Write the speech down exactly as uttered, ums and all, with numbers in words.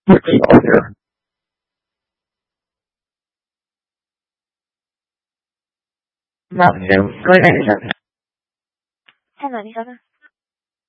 Working on here. Not him. Go ahead. Hello, Lisa.